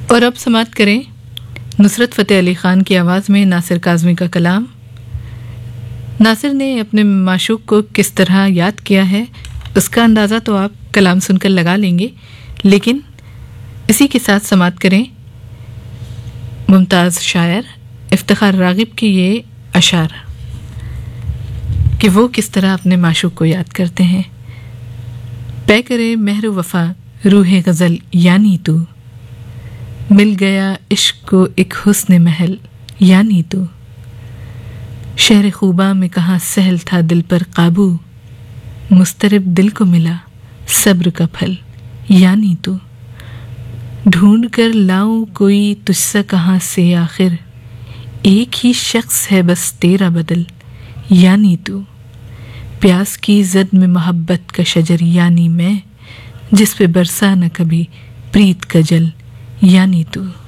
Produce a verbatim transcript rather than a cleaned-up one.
اور اب سماعت کریں نصرت فتح علی خان کی آواز میں ناصر کاظمی کا کلام۔ ناصر نے اپنے معشوق کو کس طرح یاد کیا ہے اس کا اندازہ تو آپ کلام سن کر لگا لیں گے، لیکن اسی کے ساتھ سماعت کریں ممتاز شاعر افتخار راغب کی یہ اشعار کہ وہ کس طرح اپنے معشوق کو یاد کرتے ہیں۔ پے کرے مہر وفا روح غزل یعنی تو، مل گیا عشق کو ایک حسن محل یعنی تو، شہر خوباں میں کہاں سہل تھا دل پر قابو، مضطرب دل کو ملا صبر کا پھل یعنی تو، ڈھونڈ کر لاؤں کوئی تجھ سے کہاں سے آخر، ایک ہی شخص ہے بس تیرا بدل یعنی تو، پیاس کی زد میں محبت کا شجر یعنی میں، جس پہ برسا نہ کبھی پریت کا جل یعنی تو۔